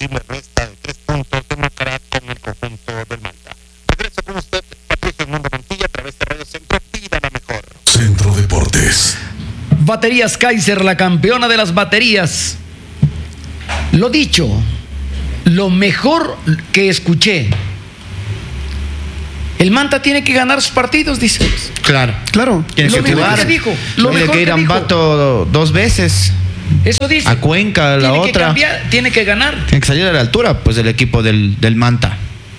posible resta de 3 puntos de marcará con el conjunto del Manta. Regreso con usted, Patricio Mundo Montilla, a través de Radio Centro. Pida la mejor. Centro Deportes. Baterías Kaiser, la campeona de las baterías. Lo dicho, lo mejor que escuché. El Manta tiene que ganar sus partidos, dice. Claro. Tiene Lo que mejor jugar. que dijo. Tiene que ir a Ambato 2 veces. Eso dice. A Cuenca, la Tiene que otra. cambiar, tiene que ganar. Tiene que salir a la altura, pues, del equipo del Manta.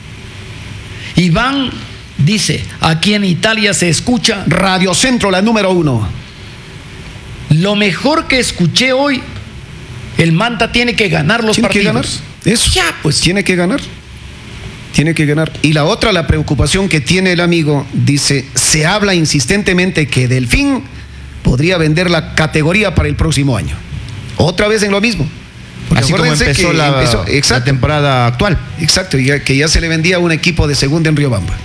Iván dice, aquí en Italia se escucha. Radio Centro, la número 1. Lo mejor que escuché hoy, el Manta tiene que ganar los Tiene que ganar. partidos. Eso. Ya, pues. Tiene que ganar. Tiene que ganar. Y la otra, la preocupación que tiene el amigo, dice, se habla insistentemente que Delfín podría vender la categoría para el próximo año. Otra vez en lo mismo. Porque Así como acuérdense empezó, que la exacto, temporada actual. exacto, que ya se le vendía a un equipo de segunda en Riobamba.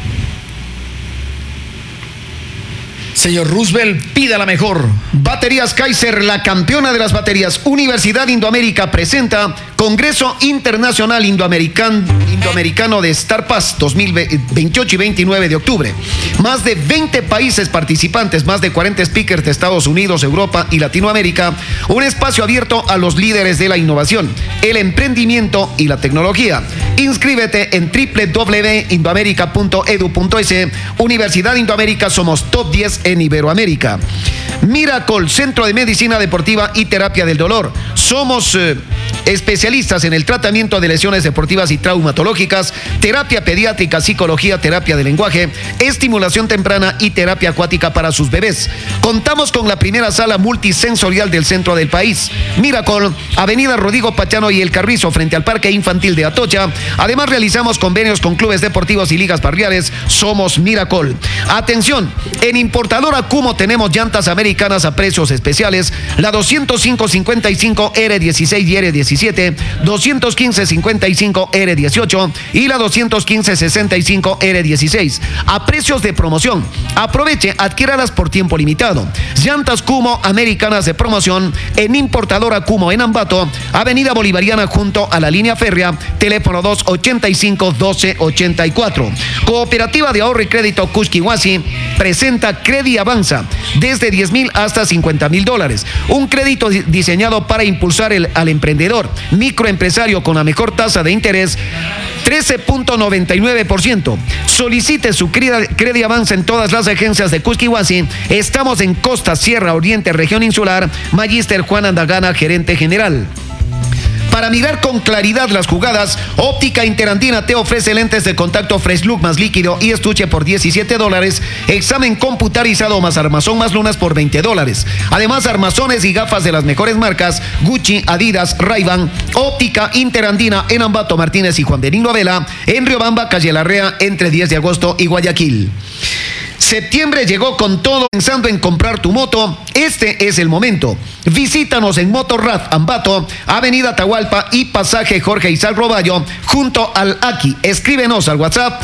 Señor Roosevelt, pida la mejor. Baterías Kaiser, la campeona de las baterías. Universidad Indoamérica presenta Congreso Internacional Indoamericano de Star Pass 2028 y 29 de octubre. Más de 20 países participantes, más de 40 speakers de Estados Unidos, Europa y Latinoamérica. Un espacio abierto a los líderes de la innovación, el emprendimiento y la tecnología. Inscríbete en www.indoamerica.edu.es. Universidad Indoamérica, somos top 10 en Iberoamérica. Miracle, Centro de Medicina Deportiva y Terapia del Dolor. Somos especialistas en el tratamiento de lesiones deportivas y traumatológicas, terapia pediátrica, psicología, terapia de lenguaje, estimulación temprana y terapia acuática para sus bebés. Contamos con la primera sala multisensorial del centro del país. Miracle, Avenida Rodrigo Pachano y El Carrizo, frente al Parque Infantil de Atocha. Además, realizamos convenios con clubes deportivos y ligas barriales. Somos Miracle. Atención, en Importadora Cumo tenemos llantas americanas a precios especiales. La 205-55 R16 y R17, 215-55 R18 y la 215-65 R16 a precios de promoción. Aproveche, adquiéralas por tiempo limitado. Llantas Cumo americanas de promoción en Importadora Cumo en Ambato, Avenida Bolivariana junto a la línea férrea, teléfono 285-1284. Cooperativa de Ahorro y Crédito Cusquihuasi presenta Credi Avanza desde 10,000 hasta $50,000. Un crédito diseñado para impulsar al emprendedor, microempresario con la mejor tasa de interés, 13.99%. Solicite su Credi Avanza en todas las agencias de Cusquihuasi. Estamos en Costa, Sierra, Oriente, Región Insular. Magíster Juan Andagana, gerente general. Para mirar con claridad las jugadas, Óptica Interandina te ofrece lentes de contacto Fresh Look más líquido y estuche por $17. Examen computarizado más armazón más lunas por $20. Además, armazones y gafas de las mejores marcas: Gucci, Adidas, Ray-Ban. Óptica Interandina en Ambato, Martínez y Juan Benigno Vela. En Riobamba, calle Larrea, entre 10 de agosto y Guayaquil. Septiembre llegó con todo. Pensando en comprar tu moto, este es el momento. Visítanos en Motorrad Ambato, Avenida Atahualpa y Pasaje Jorge Isaac Roballo, junto al Aki. Escríbenos al WhatsApp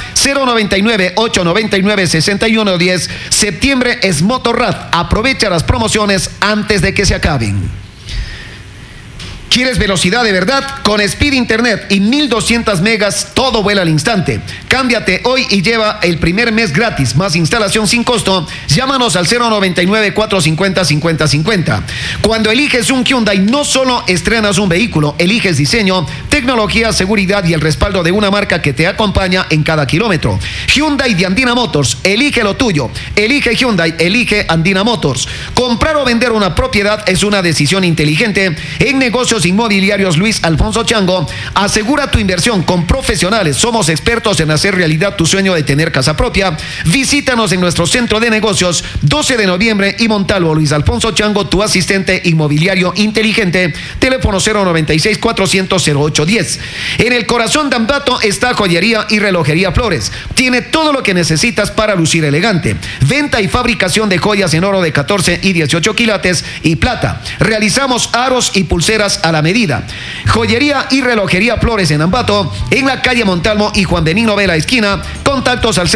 099-899-6110. Septiembre es Motorrad. Aprovecha las promociones antes de que se acaben. ¿Quieres velocidad de verdad? Con Speed Internet y 1200 megas, todo vuela al instante. Cámbiate hoy y lleva el primer mes gratis, más instalación sin costo. Llámanos al 099-450-5050. Cuando eliges un Hyundai, no solo estrenas un vehículo, eliges diseño, tecnología, seguridad y el respaldo de una marca que te acompaña en cada kilómetro. Hyundai de Andina Motors, elige lo tuyo. Elige Hyundai, elige Andina Motors. Comprar o vender una propiedad es una decisión inteligente. En negocios inmobiliarios Luis Alfonso Chango, asegura tu inversión con profesionales. Somos expertos en hacer realidad tu sueño de tener casa propia. Visítanos en nuestro centro de negocios 12 de noviembre y Montalvo. Luis Alfonso Chango, tu asistente inmobiliario inteligente. Teléfono 096-400-0810. En el corazón de Ambato está Joyería y Relojería Flores. Tiene todo lo que necesitas para lucir elegante. Venta y fabricación de joyas en oro de 14 y 18 quilates y plata. Realizamos aros y pulseras a la medida. Joyería y Relojería Flores en Ambato, en la calle Montalvo y Juan Benigno Vela esquina. Contactos al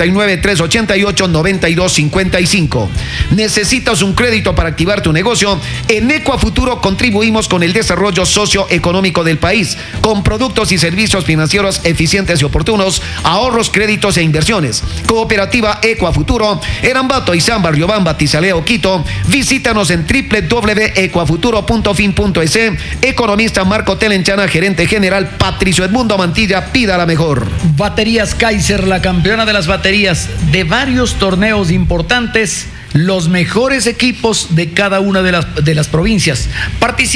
099-388-9255. ¿Necesitas un crédito para activar tu negocio? En Ecuafuturo contribuimos con el desarrollo socioeconómico del país. país con productos y servicios financieros eficientes y oportunos, ahorros, créditos e inversiones. Cooperativa Ecuafuturo, en Ambato, Izán, Barriobamba, Tizaleo, Quito. Visítanos en www.ecuafuturo.fin.es. Economista Marco Telenchana, gerente general Patricio Edmundo Mantilla, pida la mejor. Baterías Kaiser, la campeona de las baterías de varios torneos importantes, los mejores equipos de cada una de las provincias.